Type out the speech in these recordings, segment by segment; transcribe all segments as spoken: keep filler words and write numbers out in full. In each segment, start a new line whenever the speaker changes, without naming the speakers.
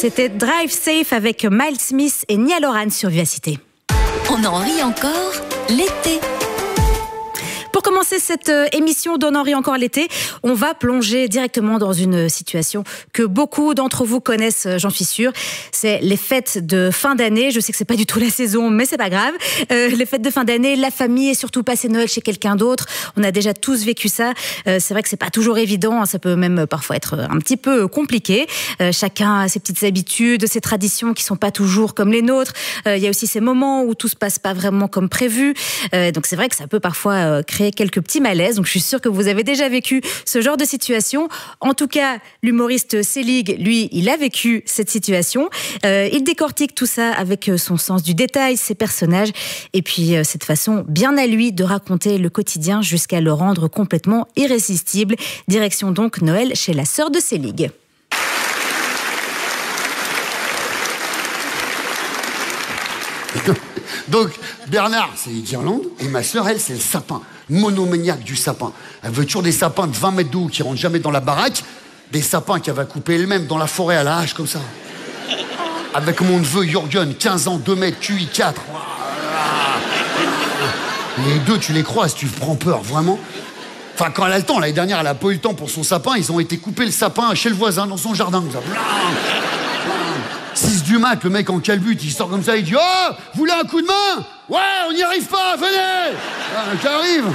C'était Drive Safe avec Miles Smith et Nia Loran sur Vivacité.
On en rit encore l'été.
Pour commencer cette émission d'On en rit encore l'été, on va plonger directement dans une situation que beaucoup d'entre vous connaissent, j'en suis sûre. C'est les fêtes de fin d'année. Je sais que c'est pas du tout la saison, mais c'est pas grave. Euh, les fêtes de fin d'année, la famille et surtout passer Noël chez quelqu'un d'autre. On a déjà tous vécu ça. Euh, c'est vrai que c'est pas toujours évident. Ça peut même parfois être un petit peu compliqué. Euh, chacun a ses petites habitudes, ses traditions qui sont pas toujours comme les nôtres. Euh, il y a aussi ces moments où tout se passe pas vraiment comme prévu. Euh, donc c'est vrai que ça peut parfois euh, créer quelques petits malaises, donc je suis sûre que vous avez déjà vécu ce genre de situation. En tout cas, l'humoriste Selig, lui, il a vécu cette situation. Euh, il décortique tout ça avec son sens du détail, ses personnages, et puis euh, cette façon bien à lui de raconter le quotidien jusqu'à le rendre complètement irrésistible. Direction donc Noël chez la sœur de Selig.
Donc, Bernard, c'est les guirlandes, et ma sœur, elle, c'est le sapin. Monomaniaque du sapin. Elle veut toujours des sapins de vingt mètres de haut qui rentrent jamais dans la baraque, des sapins qu'elle va couper elle-même dans la forêt à la hache, comme ça. Avec mon neveu Jürgen, quinze ans, deux mètres, Q I quatre. Les deux, tu les croises, tu prends peur, vraiment. Enfin, quand elle a le temps, l'année dernière, elle a pas eu le temps pour son sapin, ils ont été couper le sapin chez le voisin, dans son jardin, comme ça. six du mat, le mec en calbute, il sort comme ça, il dit « Oh, vous voulez un coup de main? Ouais, on n'y arrive pas, venez !» ah, J'arrive.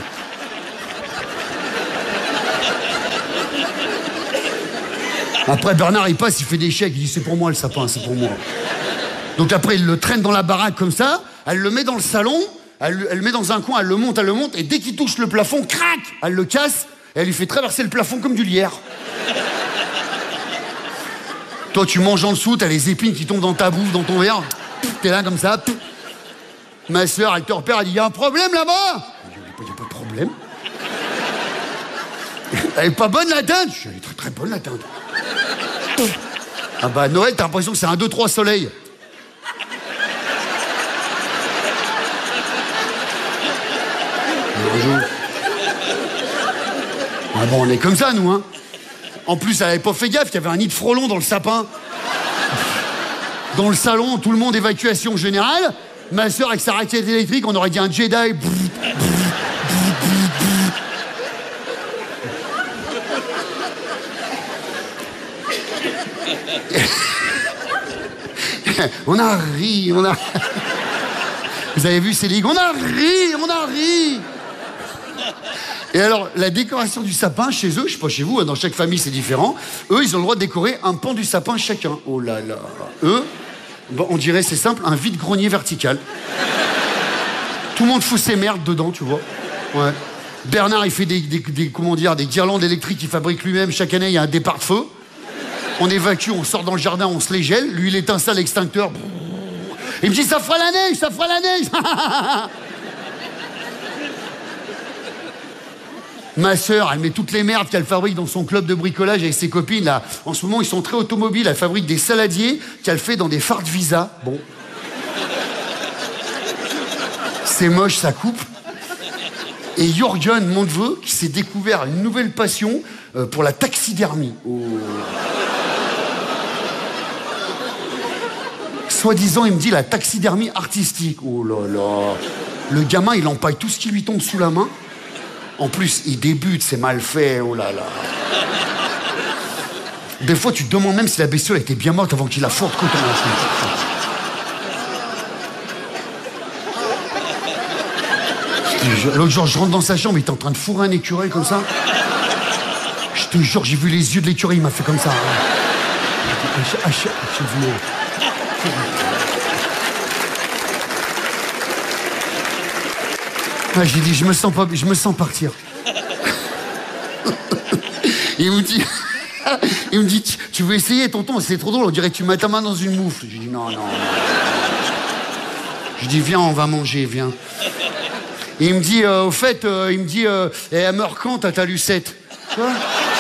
Après, Bernard, il passe, il fait des chèques, il dit « C'est pour moi le sapin, c'est pour moi. » Donc après, il le traîne dans la baraque comme ça, elle le met dans le salon, elle, elle le met dans un coin, elle le monte, elle le monte, et dès qu'il touche le plafond, crac, elle le casse, et elle lui fait traverser le plafond comme du lierre. Toi, tu manges en dessous, t'as les épines qui tombent dans ta bouffe, dans ton verre. T'es là comme ça. Ma soeur, elle te repère, elle dit « Y'a un problème là-bas ?» Il n'y a pas de problème. Elle est pas bonne la dinde? Je dis « Elle est très très bonne la dinde. » Ah bah Noël, t'as l'impression que c'est un, deux, trois soleils. Bonjour. Ah bon, on est comme ça, nous, hein. En plus, elle avait pas fait gaffe, il y avait un nid de frelons dans le sapin. Dans le salon, tout le monde évacuation générale. Ma soeur avec sa raquette électrique, on aurait dit un Jedi. On a ri, on a... Vous avez vu Selig? On a ri, on a ri. Et alors, la décoration du sapin, chez eux, je sais pas chez vous, dans chaque famille c'est différent, eux, ils ont le droit de décorer un pan du sapin chacun. Oh là là. Eux, bon, on dirait, c'est simple, un vide-grenier vertical. Tout le monde fout ses merdes dedans, tu vois. Ouais. Bernard, il fait des, des, des, comment dire, des guirlandes électriques qu'il fabrique lui-même. Chaque année, il y a un départ de feu. On évacue, on sort dans le jardin, on se les gèle. Lui, il éteint ça à l'extincteur. Il me dit, ça fera la neige, ça fera la neige. Ma sœur, elle met toutes les merdes qu'elle fabrique dans son club de bricolage avec ses copines. Là. En ce moment, ils sont très automobiles. Elle fabrique des saladiers qu'elle fait dans des fardes Visa. Bon. C'est moche, ça coupe. Et Jürgen, mon neveu, qui s'est découvert une nouvelle passion euh, pour la taxidermie. Oh. Soi-disant, il me dit la taxidermie artistique. Oh là là. Le gamin, il empaille tout ce qui lui tombe sous la main. En plus, il débute, c'est mal fait, oh là là. Des fois, tu te demandes même si la bestiole était bien morte avant qu'il la forte contre la chambre. L'autre jour, je rentre dans sa chambre, il est en train de fourrer un écureuil comme ça. Je te jure, j'ai vu les yeux de l'écureuil, il m'a fait comme ça. Ah, j'ai dit, je me sens pas, je me sens partir. Il me dit, il me dit, tu, tu veux essayer, tonton? C'est trop drôle, on dirait que tu mets ta main dans une moufle. J'ai dit, non, non, non. Je dis, viens, on va manger, viens. Et il me dit, euh, au fait, euh, il me dit, euh, et elle meurt quand, tata Lucette? Quoi?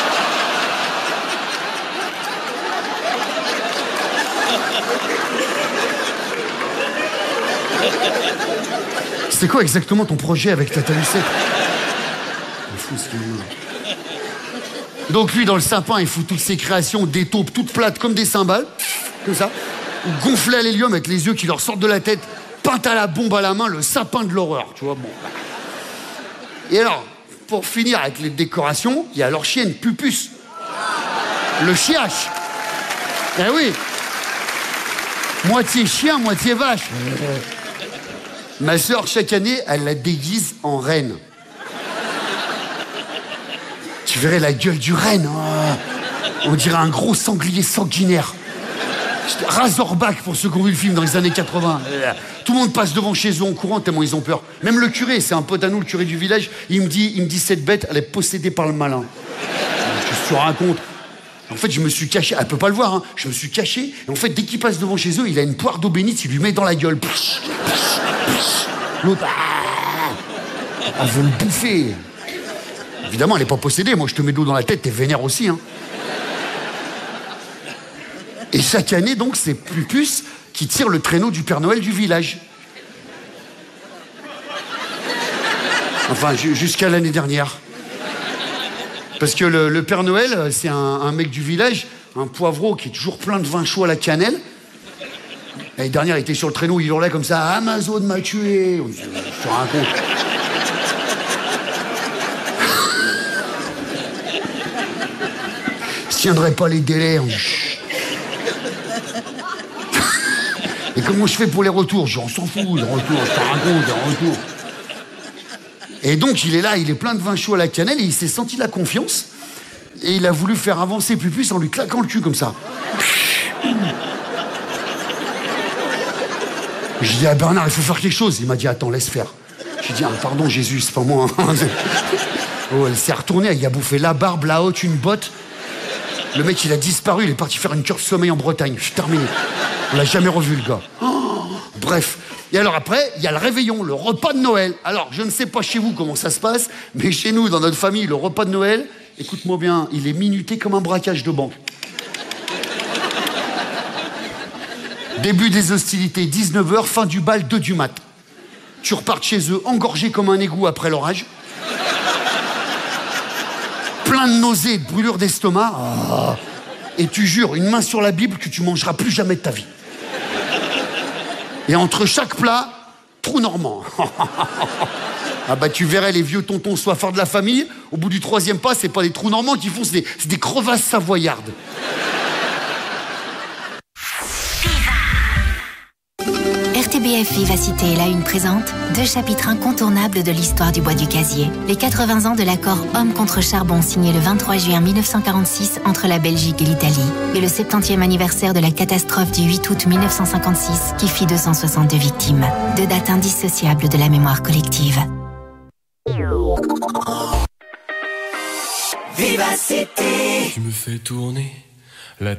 C'est quoi exactement ton projet avec Tata Lucette? Fou, ce Donc lui, dans le sapin, il fout toutes ses créations, des taupes toutes plates comme des cymbales. comme ça, ou gonflés à l'hélium avec les yeux qui leur sortent de la tête, peinte à la bombe à la main, le sapin de l'horreur, tu vois, bon. Et alors, pour finir avec les décorations, il y a leur chienne, Pupus. Le chiache. Eh oui. Moitié chien, moitié vache. Ma sœur, chaque année, elle la déguise en reine. Tu verrais la gueule du renne. Oh, on dirait un gros sanglier sanguinaire. Razorback pour ceux qui ont vu le film dans les années quatre-vingts. Tout le monde passe devant chez eux en courant tellement ils ont peur. Même le curé, c'est un pote à nous, le curé du village, il me dit, il me dit cette bête, elle est possédée par le malin. Qu'est-ce que tu racontes? En fait, je me suis caché, elle peut pas le voir, hein. Je me suis caché, et en fait, dès qu'il passe devant chez eux, il a une poire d'eau bénite, il lui met dans la gueule. L'autre, ah, elle veut le bouffer. Évidemment, elle est pas possédée, moi je te mets de l'eau dans la tête, t'es vénère aussi, hein. Et chaque année, donc, c'est Pupus qui tire le traîneau du Père Noël du village. Enfin, jusqu'à l'année dernière. Parce que le, le Père Noël, c'est un, un mec du village, un poivreau qui est toujours plein de vin chaud à la cannelle. L'année dernière, il était sur le traîneau, il hurlait comme ça, Amazon m'a tué. Je te raconte. Je tiendrai pas les délais. Et comment je fais pour les retours? Je dis, on s'en fout, les retours, je te raconte, les retours. Et donc, il est là, il est plein de vin chaud à la cannelle, et il s'est senti la confiance, et il a voulu faire avancer Pupus en lui claquant le cul comme ça. J'ai dit à Bernard, il faut faire quelque chose. Il m'a dit, attends, laisse faire. J'ai dit, ah, pardon Jésus, c'est pas moi. Oh, elle s'est retournée, il a bouffé la barbe, la haute, une botte. Le mec, il a disparu, il est parti faire une cure de sommeil en Bretagne. Je suis terminé. On l'a jamais revu, le gars. Oh, bref. Et alors après, il y a le réveillon, le repas de Noël. Alors, je ne sais pas chez vous comment ça se passe, mais chez nous, dans notre famille, le repas de Noël, écoute-moi bien, il est minuté comme un braquage de banque. Début des hostilités, dix-neuf heures, fin du bal, deux du mat. Tu repars chez eux, engorgé comme un égout après l'orage. Plein de nausées et de brûlures d'estomac. Oh. Et tu jures, une main sur la Bible, que tu mangeras plus jamais de ta vie. Et entre chaque plat, trou normand. Ah bah tu verrais les vieux tontons soifards de la famille, au bout du troisième pas, c'est pas des trous normands qu'ils font, c'est des, c'est des crevasses savoyardes.
R T B F Vivacité et la Une présente deux chapitres incontournables de l'histoire du bois du casier. Les quatre-vingts ans de l'accord Homme contre charbon signé le vingt-trois juin mille neuf cent quarante-six entre la Belgique et l'Italie. Et le septantième anniversaire de la catastrophe du huit août mille neuf cent cinquante-six qui fit deux cent soixante-deux victimes. Deux dates indissociables de la mémoire collective.
Vivacité. Tu me fais tourner